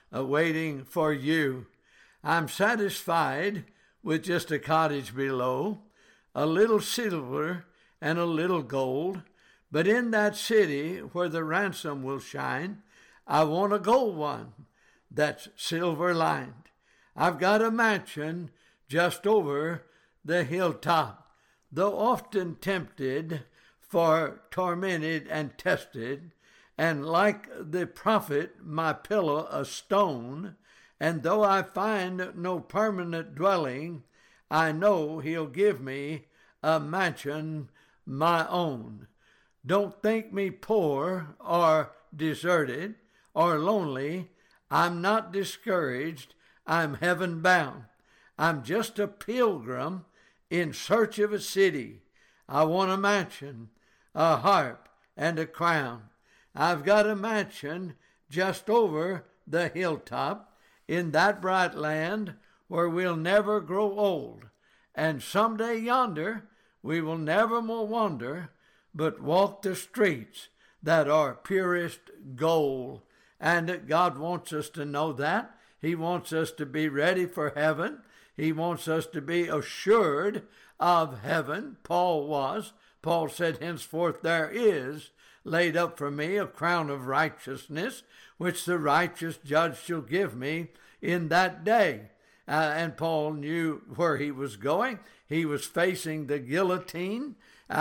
waiting for you. I'm satisfied with just a cottage below, a little silver and a little gold. But in that city where the ransom will shine, I want a gold one that's silver lined. I've got a mansion just over the hilltop. Though often tempted, for tormented and tested, and like the prophet, my pillow a stone, and though I find no permanent dwelling, I know he'll give me a mansion my own. Don't think me poor or deserted or lonely. I'm not discouraged. I'm heaven bound. I'm just a pilgrim in search of a city. I want a mansion, a harp, and a crown. I've got a mansion just over the hilltop in that bright land where we'll never grow old. And someday yonder we will never more wander, but walk the streets that are purest gold. And God wants us to know that. He wants us to be ready for heaven. He wants us to be assured of heaven. Paul was. Paul said, henceforth there is laid up for me a crown of righteousness, which the righteous judge shall give me in that day. And Paul knew where he was going. He was facing the guillotine,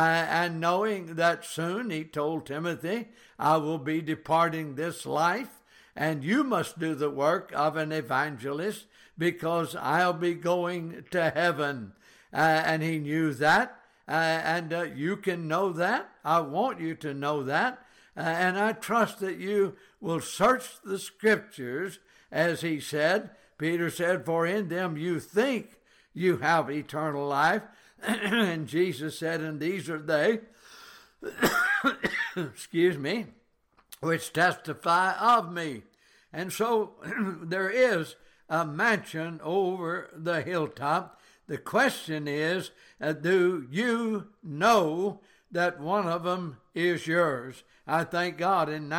and knowing that soon, he told Timothy, I will be departing this life, and you must do the work of an evangelist, because I'll be going to heaven. And he knew that, and you can know that. I want you to know that, and I trust that you will search the Scriptures, as he said. Peter said, for in them you think you have eternal life. And Jesus said, and these are they, excuse me, which testify of me. And so there is a mansion over the hilltop. The question is, do you know that one of them is yours? I thank God in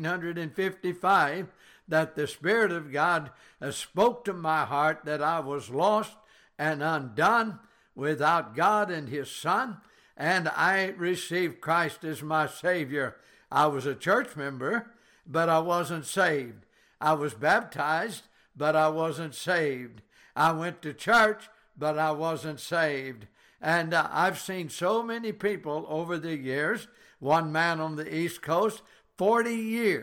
1955 that the Spirit of God spoke to my heart that I was lost and undone without God and His Son, and I received Christ as my Savior. I was a church member, but I wasn't saved. I was baptized, but I wasn't saved. I went to church, but I wasn't saved. And I've seen so many people over the years, one man on the East Coast, 40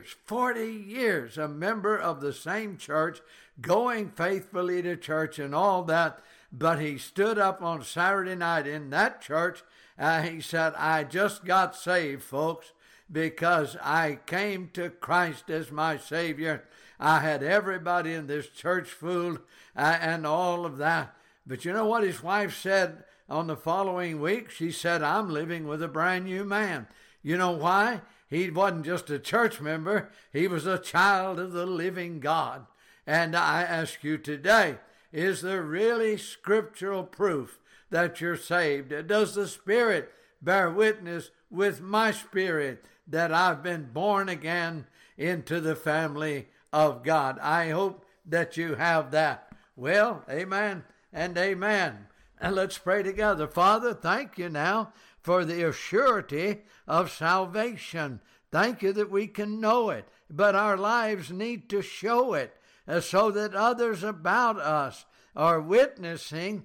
years, a member of the same church, going faithfully to church and all that. But he stood up on Saturday night in that church, and he said, I just got saved, folks, because I came to Christ as my Savior. I had everybody in this church fooled and all of that. But you know what his wife said on the following week? She said, I'm living with a brand new man. You know why? He wasn't just a church member. He was a child of the living God. And I ask you today, is there really scriptural proof that you're saved? Does the Spirit bear witness with my spirit that I've been born again into the family of God? I hope that you have that. Well, amen and amen. And let's pray together. Father, thank you now for the assurity of salvation. Thank you that we can know it, but our lives need to show it so that others about us are witnessing,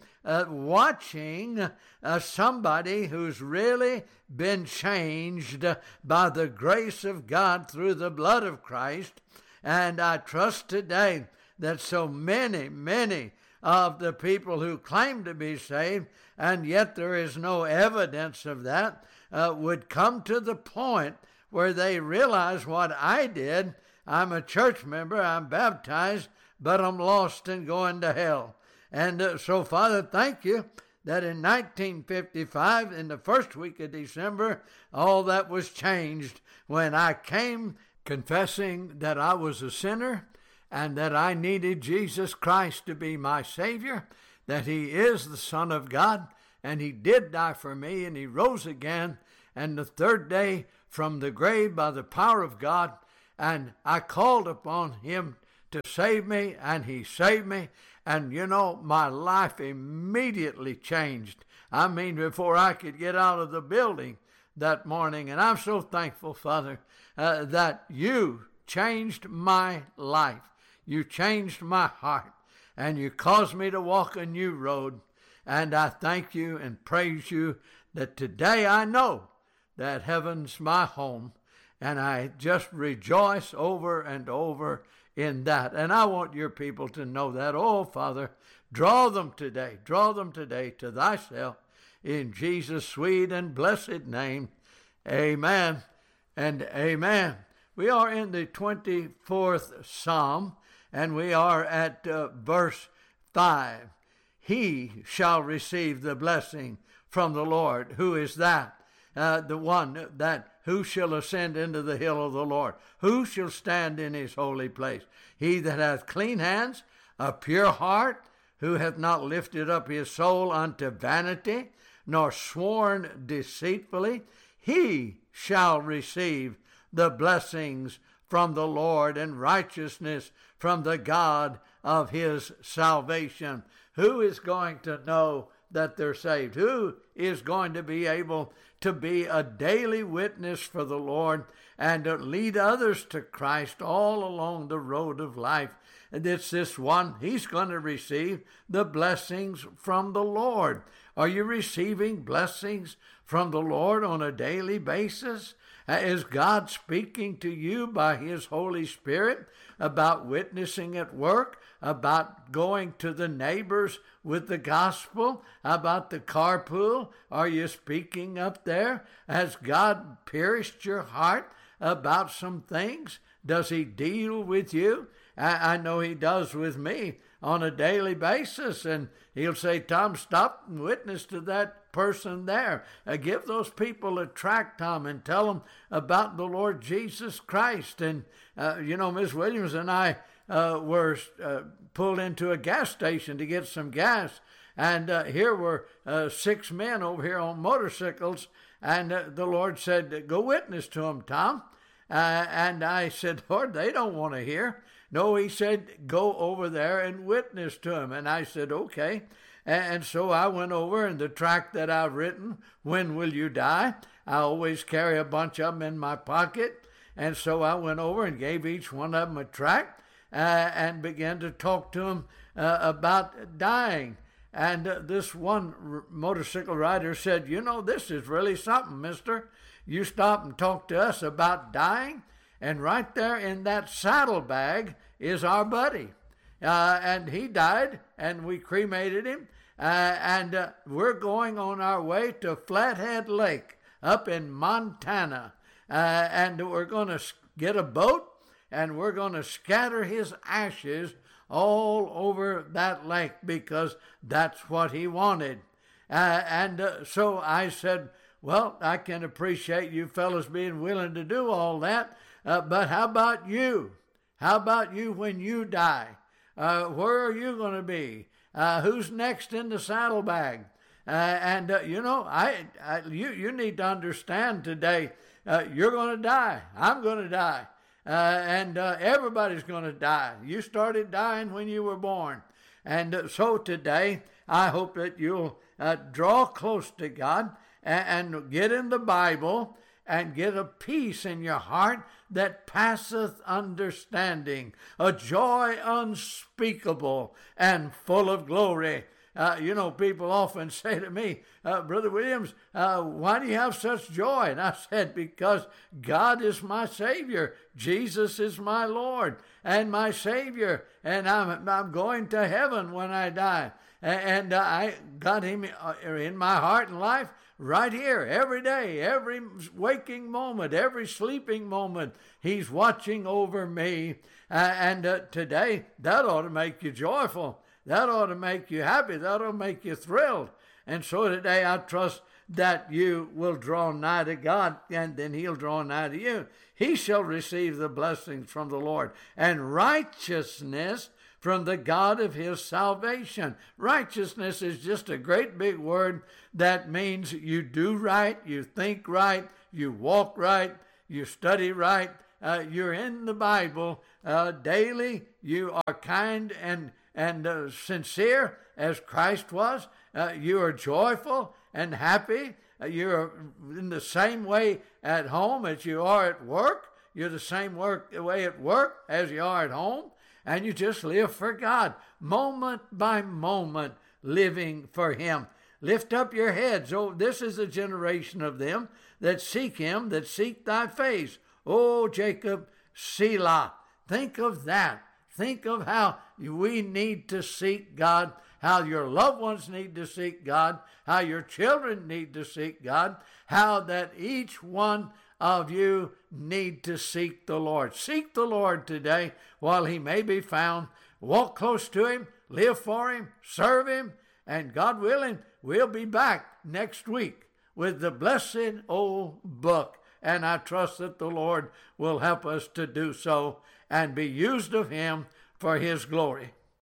watching somebody who's really been changed by the grace of God through the blood of Christ. And I trust today that so many of the people who claim to be saved, and yet there is no evidence of that, would come to the point where they realize what I did. I'm a church member, I'm baptized, but I'm lost and going to hell. And so, Father, thank you that in 1955, in the first week of December, all that was changed when I came confessing that I was a sinner and that I needed Jesus Christ to be my Savior, that He is the Son of God, and He did die for me, and He rose again, and the third day from the grave by the power of God, and I called upon Him to save me, and he saved me. And, you know, my life immediately changed. I mean, before I could get out of the building that morning. And I'm so thankful, Father, that you changed my life. You changed my heart. And you caused me to walk a new road. And I thank you and praise you that today I know that heaven's my home. And I just rejoice over and over in that. And I want your people to know that. Oh, Father, draw them today to thyself. In Jesus' sweet and blessed name, amen and amen. We are in the 24th Psalm, and we are at verse 5. He shall receive the blessing from the Lord. Who is that? The one that who shall ascend into the hill of the Lord? Who shall stand in his holy place? He that hath clean hands, a pure heart, who hath not lifted up his soul unto vanity, nor sworn deceitfully, he shall receive the blessings from the Lord and righteousness from the God of his salvation. Who is going to know that they're saved? Who is going to be able to be a daily witness for the Lord and to lead others to Christ all along the road of life? And it's this one. He's going to receive the blessings from the Lord. Are you receiving blessings from the Lord on a daily basis? Is God speaking to you by his Holy Spirit about witnessing at work, about going to the neighbors with the gospel, about the carpool? Are you speaking up there? Has God pierced your heart about some things? Does he deal with you? I know he does with me on a daily basis, and he'll say, Tom, stop and witness to that person there. Give those people a tract, Tom, and tell them about the Lord Jesus Christ. And, Miss Williams and I were pulled into a gas station to get some gas, and here were 6 men over here on motorcycles, and the Lord said, go witness to them, Tom. And I said, Lord, they don't want to hear. No, he said, go over there and witness to him. And I said, okay. And so I went over, and the tract that I've written, When Will You Die? I always carry a bunch of them in my pocket. And so I went over and gave each one of them a tract and began to talk to them about dying. And this one motorcycle rider said, this is really something, mister. You stop and talk to us about dying, and right there in that saddlebag is our buddy. And he died, and we cremated him, and we're going on our way to Flathead Lake up in Montana, and we're going to get a boat, and we're going to scatter his ashes all over that lake because that's what he wanted. So I said, well, I can appreciate you fellas being willing to do all that, but how about you? How about you when you die? Where are you going to be? Who's next in the saddlebag? You need to understand today, you're going to die. I'm going to die. And everybody's going to die. You started dying when you were born. And so today, I hope that you'll draw close to God and get in the Bible and get a peace in your heart that passeth understanding, a joy unspeakable and full of glory. People often say to me, Brother Williams, why do you have such joy? And I said, because God is my Savior. Jesus is my Lord and my Savior. And I'm going to heaven when I die. And I got him in my heart and life right here, every day, every waking moment, every sleeping moment. He's watching over me. Today, that ought to make you joyful. That ought to make you happy. That ought to make you thrilled. And so today I trust that you will draw nigh to God, and then he'll draw nigh to you. He shall receive the blessings from the Lord, and righteousness from the God of his salvation. Righteousness is just a great big word that means you do right, you think right, you walk right, you study right, you're in the Bible daily, you are kind and sincere as Christ was, you are joyful and happy, you're in the same way at home as you are at work, you're the same way at work as you are at home, and you just live for God, moment by moment, living for Him. Lift up your heads. Oh, this is a generation of them that seek Him, that seek thy face. Oh, Jacob, Selah. Think of that. Think of how we need to seek God, how your loved ones need to seek God, how your children need to seek God, how that each one of you need to seek the Lord. Seek the Lord today while He may be found. Walk close to Him, live for Him, serve Him, and God willing, we'll be back next week with the blessed old book. And I trust that the Lord will help us to do so and be used of Him for His glory.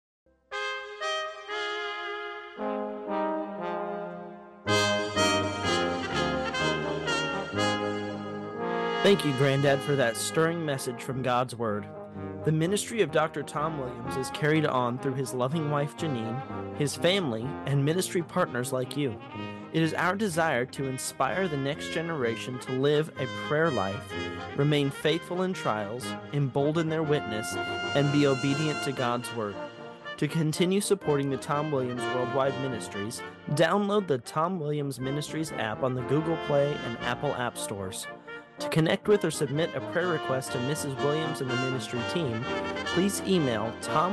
Thank you, Granddad, for that stirring message from God's Word. The ministry of Dr. Tom Williams is carried on through his loving wife, Janine, his family, and ministry partners like you. It is our desire to inspire the next generation to live a prayer life, remain faithful in trials, embolden their witness, and be obedient to God's Word. To continue supporting the Tom Williams Worldwide Ministries, download the Tom Williams Ministries app on the Google Play and Apple App Stores. To connect with or submit a prayer request to Mrs. Williams and the ministry team, please email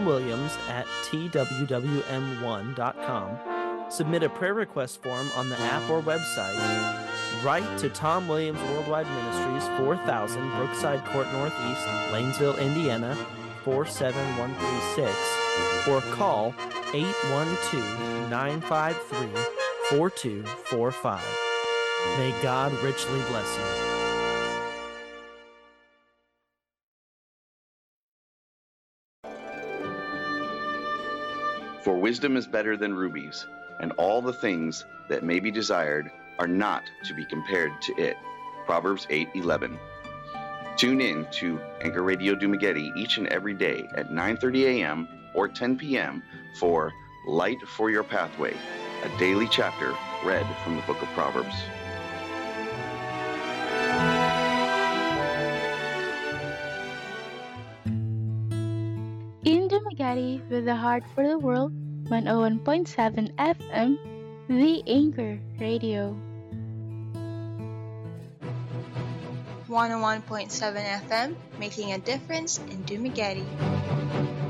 tomwilliams@twwm1.com. Submit a prayer request form on the app or website. Write to Tom Williams Worldwide Ministries, 4000 Brookside Court Northeast, Lanesville, Indiana, 47136, or call 812-953-4245. May God richly bless you. For wisdom is better than rubies, and all the things that may be desired are not to be compared to it. Proverbs 8:11. Tune in to Anchor Radio Dumaguete each and every day at 9:30 a.m. or 10 p.m. for Light for Your Pathway, a daily chapter read from the book of Proverbs. In Dumaguete, with a heart for the world, 101.7 FM, The Anchor Radio. 101.7 FM, making a difference in Dumaguete.